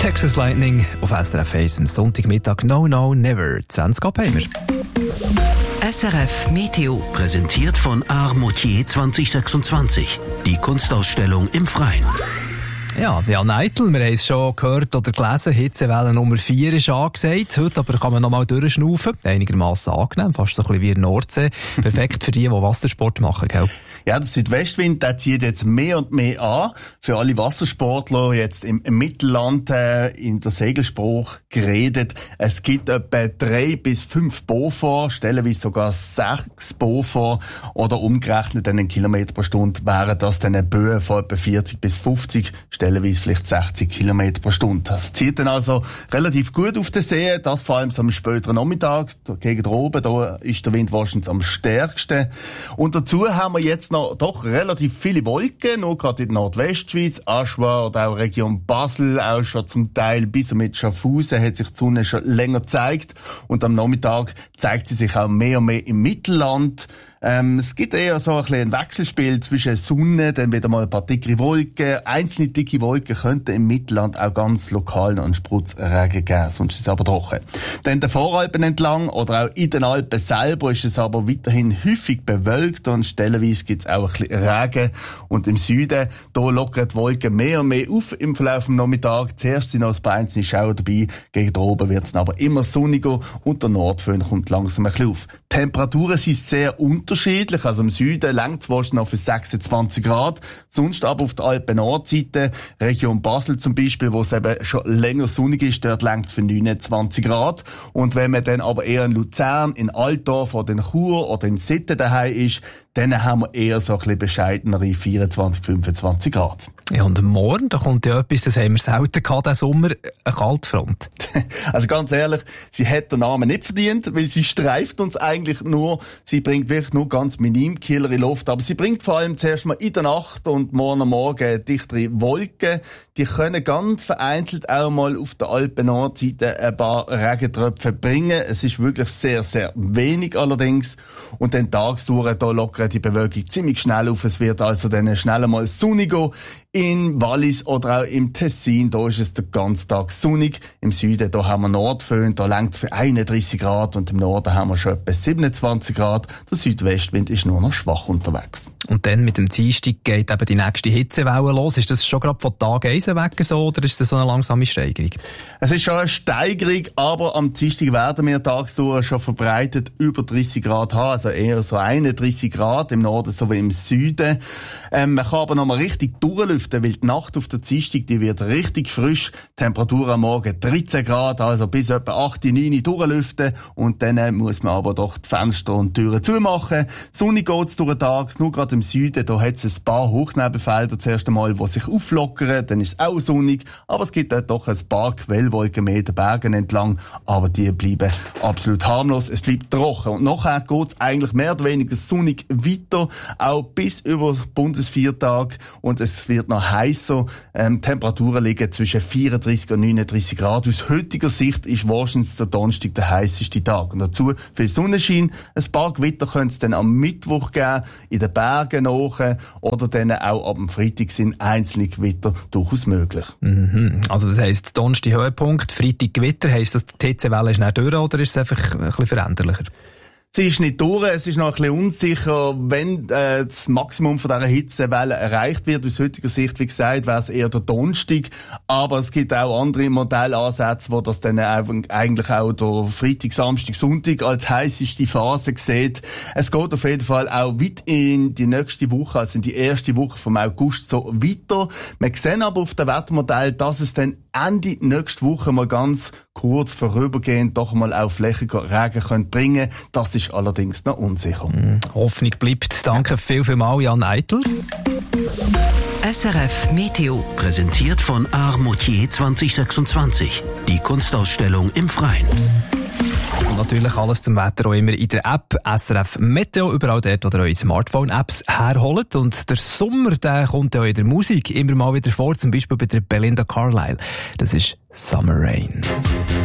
Texas Lightning auf SRF 1 am Sonntagmittag. No, no, never. 20 ab haben wir. SRF Meteo. Präsentiert von Art Moutier 2026. Die Kunstausstellung im Freien. Ja, Jan Eitel, wir haben es schon gehört oder gelesen, Hitzewelle Nummer 4 ist angesagt. Heute aber kann man noch mal durchschnaufen. Einigermaßen angenehm, fast so ein bisschen wie in der Nordsee. Perfekt für die Wassersport machen, gell? Ja, der Südwestwind, der zieht jetzt mehr und mehr an. Für alle Wassersportler jetzt im Mittelland in der Segelspruch geredet. Es gibt etwa 3 bis 5 Beaufort, stellenweise sogar 6 Beaufort oder umgerechnet einen Kilometer pro Stunde wären das dann Böen von etwa 40 bis 50, stellenweise vielleicht 60 Kilometer pro Stunde. Das zieht dann also relativ gut auf den See, das vor allem so am späteren Nachmittag, gegen oben, da ist der Wind wahrscheinlich am stärksten. Und dazu haben wir jetzt noch doch relativ viele Wolken, nur gerade in der Nordwestschweiz, Aschwa oder auch Region Basel, auch schon zum Teil bis mit Schaffhausen hat sich die Sonne schon länger gezeigt und am Nachmittag zeigt sie sich auch mehr und mehr im Mittelland. Es gibt eher so ein Wechselspiel zwischen Sonne, dann wieder mal ein paar dicke Wolken. Einzelne dicke Wolken könnten im Mittelland auch ganz lokal noch einen Spritzregen geben, sonst ist es aber trocken. Dann den Voralpen entlang oder auch in den Alpen selber ist es aber weiterhin häufig bewölkt und stellenweise gibt es auch ein bisschen Regen. Und im Süden, da lockern die Wolken mehr und mehr auf im Verlauf des Nachmittags. Zuerst sind noch ein paar einzelne Schauer dabei, gegen oben wird es aber immer sonniger und der Nordföhn kommt langsam ein bisschen auf. Die Temperaturen sind sehr unterschiedlich. Also im Süden längt es wahrscheinlich noch für 26 Grad. Sonst aber auf der Alpen-Nordseite, Region Basel zum Beispiel, wo es eben schon länger sonnig ist, dort längt es für 29 Grad. Und wenn man dann aber eher in Luzern, in Altdorf oder in Chur oder in Sitten daheim ist, dann haben wir eher so ein bisschen bescheidenere 24, 25 Grad. Ja, und morgen, da kommt ja etwas, das haben wir selten gehabt, diesen Sommer, eine Kaltfront. Also ganz ehrlich, sie hat den Namen nicht verdient, weil sie streift uns eigentlich nur, sie bringt wirklich nur ganz minim Killer in Luft, aber sie bringt vor allem zuerst mal in der Nacht und morgen am Morgen dichtere Wolken. Die können ganz vereinzelt auch mal auf der Alpen-Nordseite ein paar Regentröpfe bringen. Es ist wirklich sehr, sehr wenig allerdings. Und dann tagsdurch, da lockert die Bewölkung ziemlich schnell auf. Es wird also dann schnell mal sonniger. In Wallis oder auch im Tessin, da ist es den ganzen Tag sonnig. Im Süden, da haben wir Nordföhn, da längt für 31 Grad und im Norden haben wir schon etwa 27 Grad. Der Südwestwind ist nur noch schwach unterwegs. Und dann mit dem Dienstag geht eben die nächste Hitzewelle los. Ist das schon gerade von Tag 1 weg so oder ist das so eine langsame Steigerung? Es ist schon eine Steigerung, aber am Dienstag werden wir tagsüber schon verbreitet über 30 Grad haben, also eher so 31 Grad im Norden sowie im Süden. Man kann aber noch mal richtig durchlüften, weil die Nacht auf der Dienstag, die wird richtig frisch. Temperatur am Morgen 13 Grad, also bis etwa 8, 9 durchlüften und dann muss man aber doch die Fenster und Türen zumachen. Sonnig geht's durch den Tag, nur gerade im Süden, da hat es ein paar Hochnebelfelder zuerst einmal, die sich auflockern, dann ist es auch sonnig, aber es gibt dort doch ein paar Quellwolken mehr den Bergen entlang, aber die bleiben absolut harmlos, es bleibt trocken und nachher geht's eigentlich mehr oder weniger sonnig weiter, auch bis über Bundesviertag und es wird noch heißer. Temperaturen liegen zwischen 34 und 39 Grad. Aus heutiger Sicht ist wahrscheinlich der Donnerstag der heisseste Tag. Und dazu viel Sonnenschein. Ein paar Gewitter können es dann am Mittwoch geben, in den Bergen nach, oder dann auch ab dem Freitag sind einzelne Gewitter durchaus möglich. Mhm. Also das heisst, Donnerstag Höhepunkt, Freitag Gewitter, heisst das, die Hitzewelle ist nicht durch oder ist es einfach ein bisschen veränderlicher? Sie ist nicht durch, es ist noch ein bisschen unsicher, wenn das Maximum von dieser Hitzewelle erreicht wird. Aus heutiger Sicht, wie gesagt, wäre es eher der Donnerstag. Aber es gibt auch andere Modellansätze, wo das dann eigentlich auch der Freitag, Samstag, Sonntag als heisseste Phase sieht. Es geht auf jeden Fall auch weit in die nächste Woche, also in die erste Woche vom August so weiter. Wir sehen aber auf dem Wettermodell, dass es dann Ende nächste Woche mal ganz kurz vorübergehend doch mal auch flächiger Regen können bringen. Das ist allerdings noch unsicher. Hoffnung bleibt. Danke vielmals, Jan Eitel. SRF Meteo. Präsentiert von Art Moutier 2026. Die Kunstausstellung im Freien. Und natürlich alles zum Wetter auch immer in der App SRF Meteo, überall dort, wo ihr eure Smartphone-Apps herholt. Und der Sommer, der kommt ja auch in der Musik immer mal wieder vor, zum Beispiel bei der Belinda Carlisle. Das ist Summer Rain.